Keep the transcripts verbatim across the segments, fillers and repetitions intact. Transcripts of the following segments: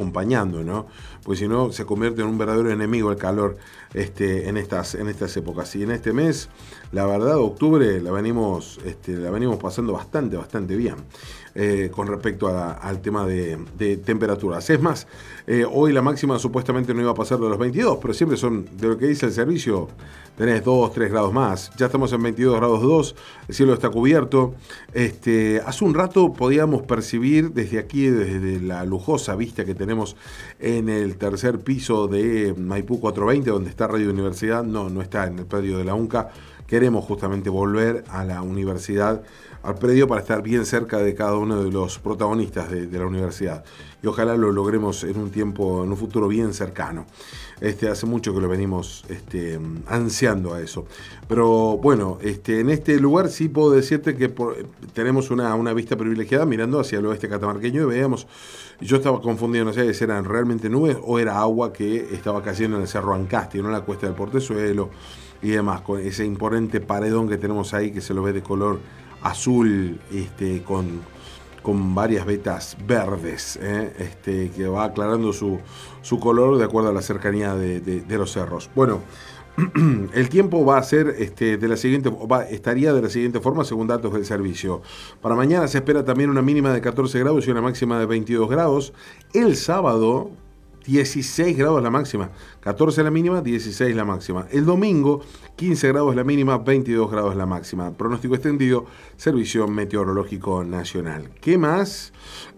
acompañando, ¿no? Pues si no, se convierte en un verdadero enemigo el calor este, en, estas, en estas épocas. Y en este mes, la verdad, octubre la venimos, este, la venimos pasando bastante, bastante bien. Eh, con respecto a, al tema de, de temperaturas. Es más, eh, hoy la máxima supuestamente no iba a pasar de los veintidós, pero siempre son, de lo que dice el servicio, tenés dos, tres grados más. Ya estamos en veintidós grados dos, el cielo está cubierto. Este, hace un rato podíamos percibir desde aquí, desde la lujosa vista que tenemos en el tercer piso de Maipú cuatrocientos veinte, donde está Radio Universidad, no, no está en el predio de la UNCA. Queremos justamente volver a la universidad, al predio, para estar bien cerca de cada uno de los protagonistas de, de la universidad. Y ojalá lo logremos en un tiempo, en un futuro bien cercano. Este, hace mucho que lo venimos este, ansiando a eso. Pero bueno, este, en este lugar sí puedo decirte que por, tenemos una, una vista privilegiada mirando hacia el oeste catamarqueño y veíamos, yo estaba confundido, no sé si eran realmente nubes o era agua que estaba cayendo en el Cerro Ancasti, no en la Cuesta del Portezuelo y demás, con ese imponente paredón que tenemos ahí que se lo ve de color azul, este, con, con varias vetas verdes, ¿eh? este, que va aclarando su, su color de acuerdo a la cercanía de, de, de los cerros. Bueno, el tiempo va a ser este, de la siguiente, va, estaría de la siguiente forma según datos del servicio. Para mañana se espera también una mínima de catorce grados y una máxima de veintidós grados. El sábado, dieciséis grados la máxima, catorce la mínima, dieciséis la máxima. El domingo, quince grados la mínima, veintidós grados la máxima. Pronóstico extendido, Servicio Meteorológico Nacional. ¿Qué más?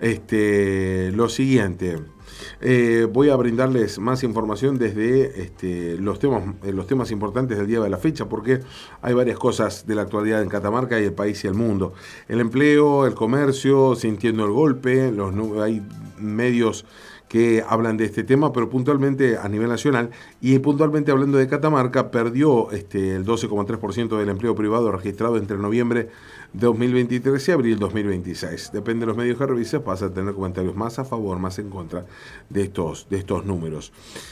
Este, lo siguiente. Eh, voy a brindarles más información desde este, los, temas, eh, los temas importantes del día de la fecha, porque hay varias cosas de la actualidad en Catamarca y el país y el mundo. El empleo, el comercio, sintiendo el golpe, los, hay medios que hablan de este tema, pero puntualmente a nivel nacional, y puntualmente hablando de Catamarca, perdió este, el doce coma tres por ciento del empleo privado registrado entre noviembre de dos mil veintitrés y abril dos mil veintiséis. Depende de los medios que revises, vas a tener comentarios más a favor, más en contra de estos, de estos números.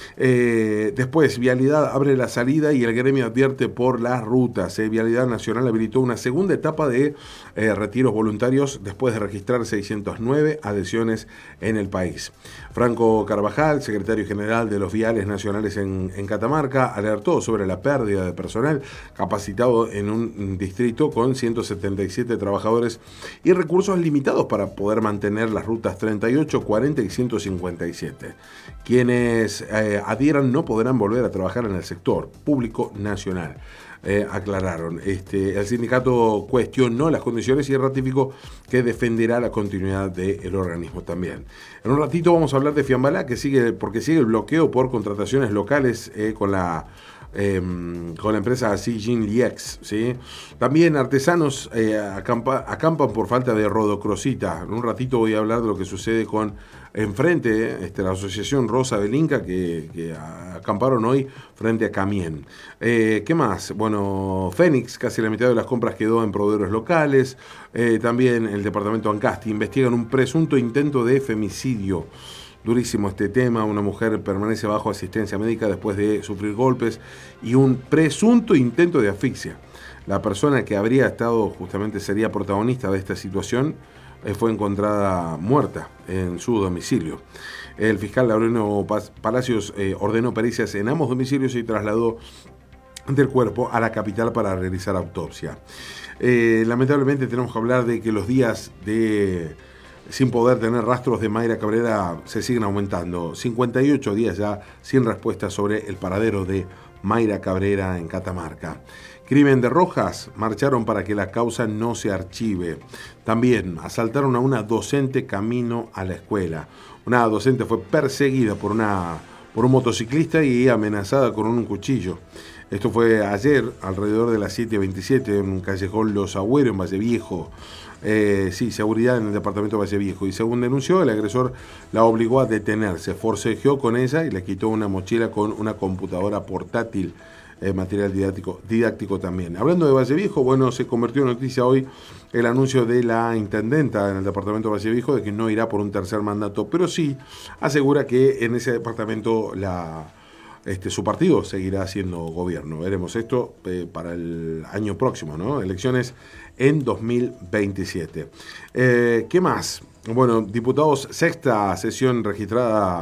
Eh, después, Vialidad abre la salida y el gremio advierte por las rutas. Eh, Vialidad Nacional habilitó una segunda etapa de eh, retiros voluntarios después de registrar seiscientas nueve adhesiones en el país. Franco Carvajal, secretario general de los Viales Nacionales en, en Catamarca, alertó sobre la pérdida de personal capacitado en un distrito con ciento setenta y siete trabajadores y recursos limitados para poder mantener las rutas treinta y ocho, cuarenta y ciento cincuenta y siete. Quienes eh, adhieran no podrán volver a trabajar en el sector público nacional. Eh, aclararon. Este, el sindicato cuestionó las condiciones y ratificó que defenderá la continuidad del organismo también. En un ratito vamos a hablar de Fiambalá, que sigue, porque sigue el bloqueo por contrataciones locales eh, con la Eh, con la empresa Sijin Liex, ¿sí? También artesanos eh, acampa, acampan por falta de rodocrosita. En un ratito voy a hablar de lo que sucede con enfrente, eh, este, la asociación Rosa del Inca, que, que acamparon hoy frente a Camien. Eh, ¿Qué más? Bueno, Fénix, casi la mitad de las compras quedó en proveedores locales. Eh, también el departamento Ancasti investigan un presunto intento de femicidio. Durísimo este tema, una mujer permanece bajo asistencia médica después de sufrir golpes y un presunto intento de asfixia. La persona que habría estado, justamente sería protagonista de esta situación, eh, fue encontrada muerta en su domicilio. El fiscal Laureano Palacios eh, ordenó pericias en ambos domicilios y trasladó del cuerpo a la capital para realizar autopsia. Eh, lamentablemente tenemos que hablar de que los días de... sin poder tener rastros de Mayra Cabrera se siguen aumentando. cincuenta y ocho días ya sin respuesta sobre el paradero de Mayra Cabrera en Catamarca. Crimen de Rojas, marcharon para que la causa no se archive. También asaltaron a una docente camino a la escuela. Una docente fue perseguida por, una, por un motociclista y amenazada con un cuchillo. Esto fue ayer, alrededor de las siete veintisiete, en Callejón Los Agüeros, en Valle Viejo. Eh, sí, seguridad en el departamento de Valle Viejo. Y según denunció, el agresor la obligó a detenerse, forcejeó con ella y le quitó una mochila con una computadora portátil, eh, material didáctico, didáctico también. Hablando de Valle Viejo, bueno, se convirtió en noticia hoy el anuncio de la intendenta en el departamento de Valle Viejo de que no irá por un tercer mandato, pero sí asegura que en ese departamento la... Este, su partido seguirá haciendo gobierno. Veremos esto eh, para el año próximo, ¿no? Elecciones en dos mil veintisiete. Eh, ¿Qué más? Bueno, diputados, sexta sesión registrada